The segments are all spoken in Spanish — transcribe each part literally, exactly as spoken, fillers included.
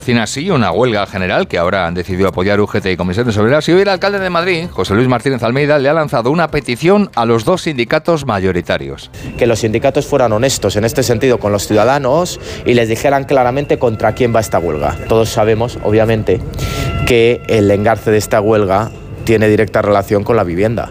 Así, una huelga general que ahora han decidido apoyar U G T y Comisiones Obreras, y hoy el alcalde de Madrid, José Luis Martínez Almeida, le ha lanzado una petición a los dos sindicatos mayoritarios. Que los sindicatos fueran honestos en este sentido con los ciudadanos y les dijeran claramente contra quién va esta huelga. Todos sabemos, obviamente, que el engarce de esta huelga tiene directa relación con la vivienda.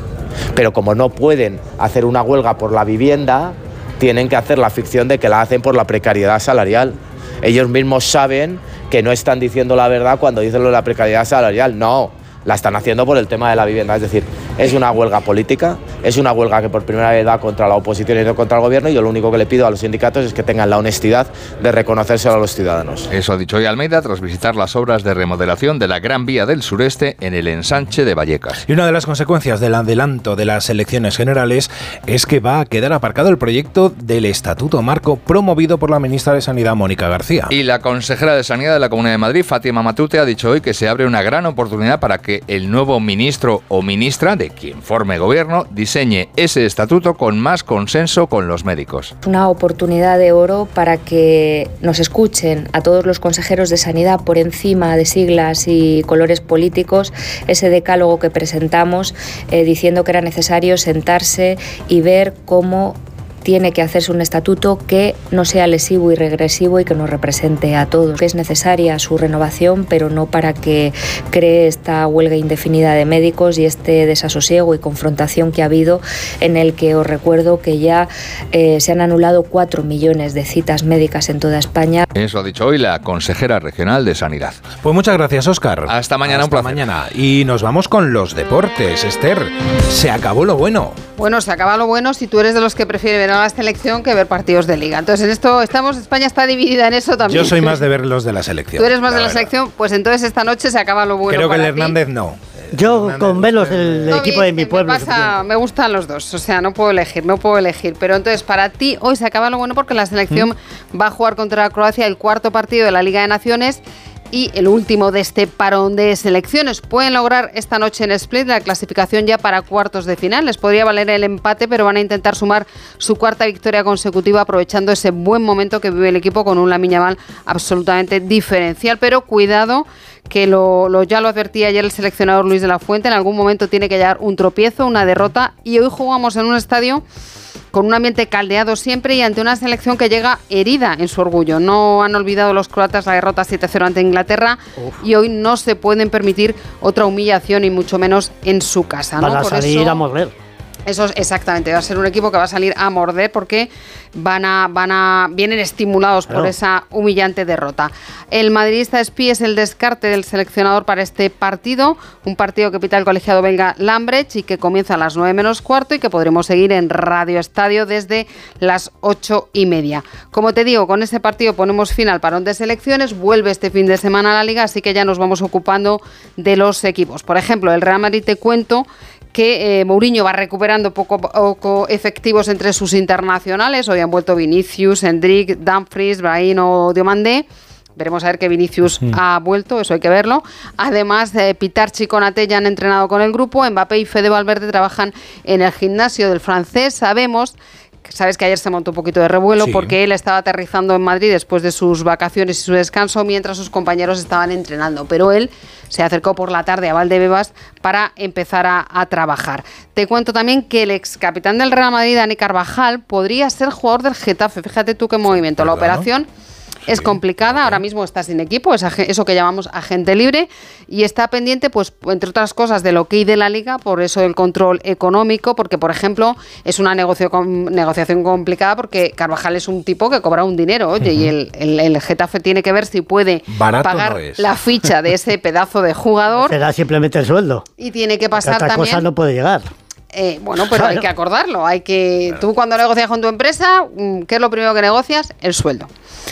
Pero como no pueden hacer una huelga por la vivienda, tienen que hacer la ficción de que la hacen por la precariedad salarial. Ellos mismos saben que no están diciendo la verdad cuando dicen lo de la precariedad salarial. No, la están haciendo por el tema de la vivienda. Es decir, es una huelga política, es una huelga que por primera vez va contra la oposición y no contra el gobierno, y yo lo único que le pido a los sindicatos es que tengan la honestidad de reconocérselo a los ciudadanos. Eso ha dicho hoy Almeida tras visitar las obras de remodelación de la Gran Vía del Sureste en el ensanche de Vallecas. Y una de las consecuencias del adelanto de las elecciones generales es que va a quedar aparcado el proyecto del Estatuto Marco promovido por la ministra de Sanidad, Mónica García. Y la consejera de Sanidad de la Comunidad de Madrid, Fátima Matute, ha dicho hoy que se abre una gran oportunidad para que el nuevo ministro o ministra, de quien forme gobierno, diseñe ese estatuto con más consenso con los médicos. Una oportunidad de oro para que nos escuchen a todos los consejeros de sanidad por encima de siglas y colores políticos, ese decálogo que presentamos eh, diciendo que era necesario sentarse y ver cómo tiene que hacerse un estatuto que no sea lesivo y regresivo y que nos represente a todos. Que es necesaria su renovación, pero no para que cree esta huelga indefinida de médicos y este desasosiego y confrontación que ha habido, en el que os recuerdo que ya eh, se han anulado cuatro millones de citas médicas en toda España. Eso ha dicho hoy la consejera regional de Sanidad. Pues muchas gracias, Óscar. Hasta mañana. Hasta un placer. mañana. Y nos vamos con los deportes. Esther, se acabó lo bueno. Bueno, se acaba lo bueno si tú eres de los que prefiere ver a la selección que ver partidos de liga. Entonces, en esto estamos, España está dividida en eso también. Yo soy más de ver los de la selección. Tú eres más la de la verdad. selección, pues entonces esta noche se acaba lo bueno. Creo que el para Hernández ti. no. Yo Hernández, con verlos del No, equipo bien, de mi me pueblo. pasa- me gustan los dos, o sea, no puedo elegir, no puedo elegir. Pero entonces, para ti, hoy se acaba lo bueno porque la selección ¿Mm? va a jugar contra Croacia el cuarto partido de la Liga de Naciones y el último de este parón de selecciones. Pueden lograr esta noche en Split la clasificación ya para cuartos de final. Les podría valer el empate, pero van a intentar sumar su cuarta victoria consecutiva aprovechando ese buen momento que vive el equipo con un Lamine Yamal absolutamente diferencial. Pero cuidado, que lo, lo ya lo advertía ayer el seleccionador Luis de la Fuente, en algún momento tiene que llegar un tropiezo, una derrota, y hoy jugamos en un estadio con un ambiente caldeado siempre y ante una selección que llega herida en su orgullo. No han olvidado los croatas la derrota siete cero ante Inglaterra. Uf. Y hoy no se pueden permitir otra humillación y mucho menos en su casa, ¿no? Van a Por salir eso, a morder. Eso es exactamente, va a ser un equipo que va a salir a morder porque van a, van a, vienen estimulados claro. por esa humillante derrota. El madridista Espí es el descarte del seleccionador para este partido, un partido que pita el colegiado belga Lambrecht y que comienza a las nueve menos cuarto y que podremos seguir en Radio Estadio desde las ocho y media. Como te digo, con ese partido ponemos fin al parón de selecciones, vuelve este fin de semana a la Liga, así que ya nos vamos ocupando de los equipos. Por ejemplo, el Real Madrid, te cuento que eh, Mourinho va recuperando poco a poco efectivos entre sus internacionales. Hoy han vuelto Vinicius, Endrick, Dumfries, Brahim o Diomandé. Veremos a ver que Vinicius sí. ha vuelto, eso hay que verlo. Además, eh, Pitarchi y Konaté ya han entrenado con el grupo. Mbappé y Fede Valverde trabajan en el gimnasio del francés. Sabemos Sabes que ayer se montó un poquito de revuelo sí. porque él estaba aterrizando en Madrid después de sus vacaciones y su descanso mientras sus compañeros estaban entrenando, pero él se acercó por la tarde a Valdebebas para empezar a, a trabajar. Te cuento también que el ex capitán del Real Madrid, Dani Carvajal, podría ser jugador del Getafe. Fíjate tú qué movimiento. La operación es sí, complicada, okay. ahora mismo está sin equipo, es eso que llamamos agente libre y está pendiente, pues entre otras cosas, del ok de la Liga, por eso el control económico, porque por ejemplo es una negocio, negociación complicada porque Carvajal es un tipo que cobra un dinero, oye, uh-huh. y el, el, el Getafe tiene que ver si puede Barato pagar no es. la ficha de ese pedazo de jugador. Será simplemente el sueldo. Y tiene que pasar otra también... cosa no puede llegar. Eh, bueno, pero claro. hay que acordarlo, hay que... Claro. Tú cuando negocias con tu empresa, ¿qué es lo primero que negocias? El sueldo.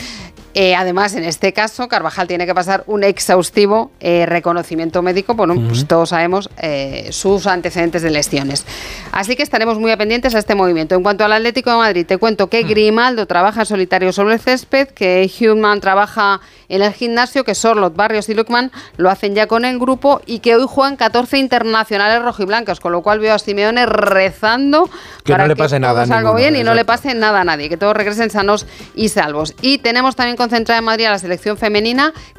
Eh, además, en este caso, Carvajal tiene que pasar un exhaustivo eh, reconocimiento médico. Bueno, uh-huh. pues todos sabemos eh, sus antecedentes de lesiones. Así que estaremos muy pendientes a este movimiento. En cuanto al Atlético de Madrid, te cuento que Grimaldo trabaja en solitario sobre el césped, que Human trabaja en el gimnasio, que Sorloth, Barrios y Lukman lo hacen ya con el grupo y que hoy juegan catorce internacionales rojiblancos, con lo cual veo a Simeone rezando que para no le que pase todo nada salga ninguno, bien y exacto. no le pase nada a nadie, que todos regresen sanos y salvos. Y tenemos también concentrada en Madrid a la selección femenina,